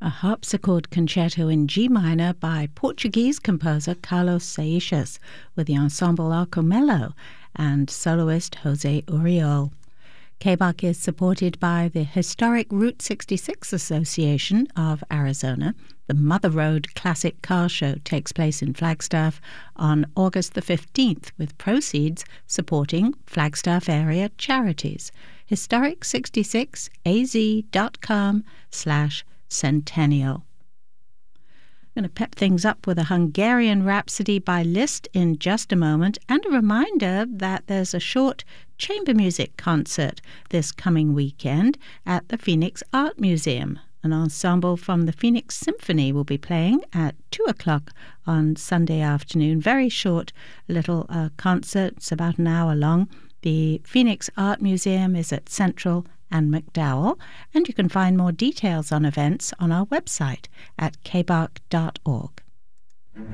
a harpsichord concerto in G minor by Portuguese composer Carlos Seixas with the ensemble Arcomelo and soloist Jose Uriol. KBAC is supported by the historic Route 66 Association of Arizona. The Mother Road Classic Car Show takes place in Flagstaff on August the 15th, with proceeds supporting Flagstaff area charities. Historic66az.com/centennial. I'm going to pep things up with a Hungarian Rhapsody by Liszt in just a moment, and a reminder that there's a short chamber music concert this coming weekend at the Phoenix Art Museum. An ensemble from the Phoenix Symphony will be playing at 2 o'clock on Sunday afternoon. Very short little concert. It's about an hour long. The Phoenix Art Museum is at Central and McDowell, and you can find more details on events on our website at kbark.org.